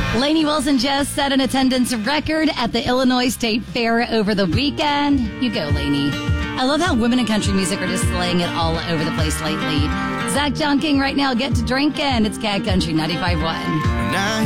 Lainey Wilson just set an attendance record at the Illinois State Fair over the weekend. You go, Lainey. I love how women in country music are just slaying it all over the place lately. Zach John King right now, Get to Drinkin'. It's Cat Country 95.1. Now